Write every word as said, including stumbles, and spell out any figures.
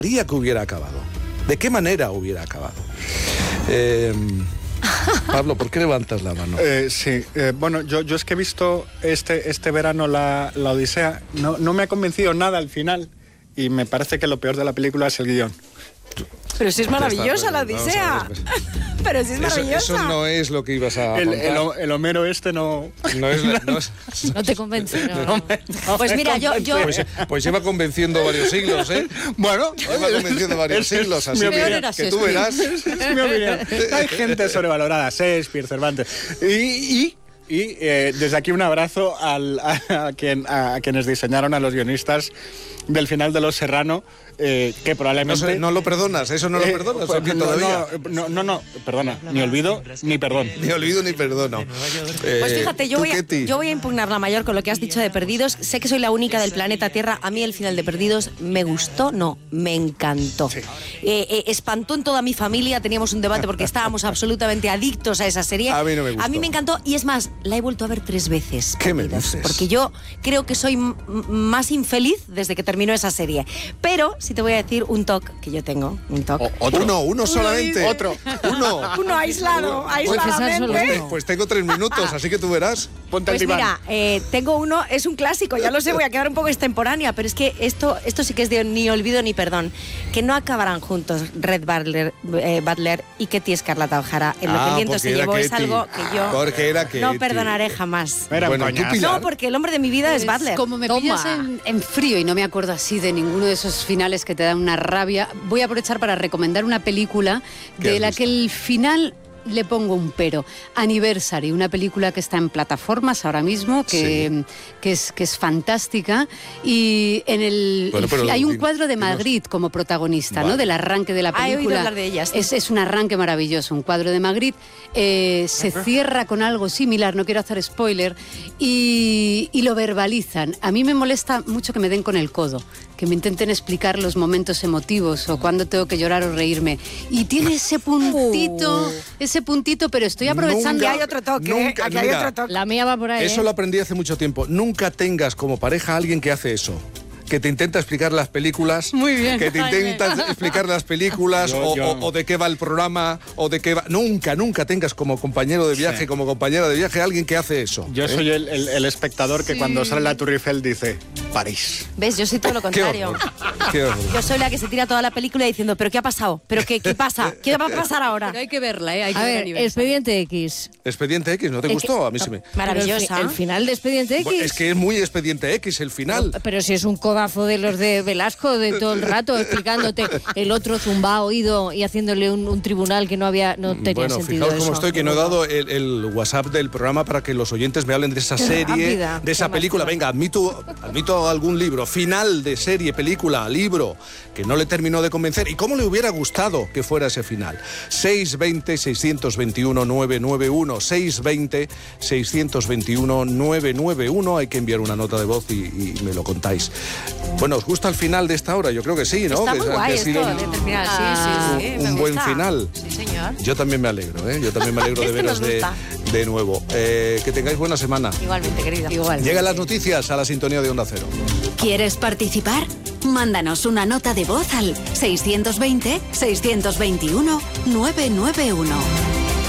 que hubiera acabado? ¿De qué manera hubiera acabado? Eh, Pablo, ¿por qué levantas la mano? Eh, sí, eh, bueno, yo, yo es que he visto este, este verano la, la Odisea, no, no me ha convencido nada al final y me parece que lo peor de la película es el guión. Pero si es maravillosa la Odisea. Pero si es maravillosa. Eso, eso no es lo que ibas a el, el, el Homero este no... No, es la, no, es, no te convence, no. no, me, no pues mira, yo... yo... Pues, pues lleva convenciendo varios siglos, ¿eh? Bueno, lleva convenciendo varios siglos, así que, que tú verás. Es mi opinión. Hay gente sobrevalorada, Shakespeare, Cervantes. Y... y Y eh, desde aquí un abrazo al, a, a, quien, a, a quienes diseñaron a los guionistas del final de Los Serrano, eh, que probablemente... No, sé, no lo perdonas, eso no lo eh, perdonas, pues, no, todavía. No, no, no, perdona, ni olvido ni perdón. Ni olvido ni perdono. Eh, pues fíjate, yo voy, a, Ketty? yo voy a impugnar la mayor con lo que has dicho de Perdidos. Sé que soy la única del planeta Tierra. A mí el final de Perdidos me gustó, no, me encantó. Sí. Eh, eh, espantó en toda mi familia, teníamos un debate porque estábamos absolutamente adictos a esa serie. A mí no me gustó. A mí me encantó y es más, la he vuelto a ver tres veces. ¿Qué me Perdidos, dices? Porque yo creo que soy m- más infeliz desde que terminó esa serie. Pero sí te voy a decir un toque que yo tengo, un toque. O, otro. Uno, uno solamente. Otro. Uno. Uno aislado, Pues, aisladamente. pues, pues tengo tres minutos, así que tú verás. Ponte Pues el diván. mira, eh, tengo uno, es un clásico, ya lo sé, voy a quedar un poco extemporánea, pero es que esto, esto sí que es de ni olvido ni perdón. Que no acabarán juntos Red Butler, eh, Butler y Ketty Escarlata O'Hara. En lo Ah, que el viento se porque era llevó es Ketty. algo que yo Porque era no Ketty. perdonaré jamás. Era un Bueno, tú, coñazo. Pilar. No, porque el hombre de mi vida es Pues, Butler. como me Toma. pillas en, en frío y no me acuerdo así de ninguno de esos finales que te dan una rabia, voy a aprovechar para recomendar una película ¿Qué de has la visto? que el final le pongo un pero. Anniversary, una película que está en plataformas ahora mismo, que, Sí. que, es, que es fantástica. Y en el, Bueno, el pero hay un din- cuadro de dinos. Madrid como protagonista, Vale. ¿no? Del arranque de la Ah, he oído película. hablar de ella, sí. Es, es un arranque maravilloso, un cuadro de Magritte. Eh, se cierra con algo similar, no quiero hacer spoiler, y, y lo verbalizan. A mí me molesta mucho que me den con el codo, que me intenten explicar los momentos emotivos o cuándo tengo que llorar o reírme. Y tiene ese puntito, Uh. ese puntito, pero estoy aprovechando... Aquí hay otro toque, Nunca, aquí hay mira, otro toque. La mía va por ahí, Eso ¿eh? lo aprendí hace mucho tiempo. Nunca tengas como pareja a alguien que hace eso. Que te intenta explicar las películas. Muy bien, Que te Jaime. intenta explicar las películas Yo- o, yo- o- o de qué va el programa o de qué va. Nunca, nunca tengas como compañero de viaje, Sí. como compañera de viaje a alguien que hace eso. Yo ¿eh? soy el, el, el espectador que cuando sale la Tour Eiffel dice París. ¿Ves? Yo soy todo lo Qué contrario. horror. Qué horror. Yo soy la que se tira toda la película diciendo, ¿pero qué ha pasado? ¿Pero qué, qué pasa? ¿Qué va a pasar ahora? Pero hay que verla, ¿eh? Hay que A ver ver, Anniversary. Expediente X. Expediente X, ¿no te Es gustó? que- A mí sí me. Maravillosa. Pero El, fi- el final de Expediente X. Bueno, es que es muy Expediente X el final. Pero si es un codazo de los de Velasco de todo el rato explicándote el otro zumba oído y haciéndole un, un tribunal que no había no tenía Bueno, sentido fijaos cómo eso. estoy, que no he dado el, el WhatsApp del programa para que los oyentes me hablen de esa Qué serie, rápida, de esa qué película. lástima. Venga, admito, admito algún libro, final de serie, película, libro, que no le terminó de convencer. ¿Y cómo le hubiera gustado que fuera ese final? seis veinte, seiscientos veintiuno, novecientos noventa y uno, seis veinte, seiscientos veintiuno, novecientos noventa y uno. Hay que enviar una nota de voz y, y me lo contáis. Bueno, ¿os gusta el final de esta hora? Yo creo que sí, ¿no? Está que, muy que guay ha esto sido de terminar. Sí, sí, sí. un me buen gusta. final. Sí, señor. Yo también me alegro, ¿eh? Yo también me alegro de Esto veros nos de, gusta. de nuevo. Eh, que tengáis buena semana. Igualmente, querida. Igual. Llegan las noticias a la sintonía de Onda Cero. ¿Quieres participar? Mándanos una nota de voz al seiscientos veinte, seiscientos veintiuno, novecientos noventa y uno.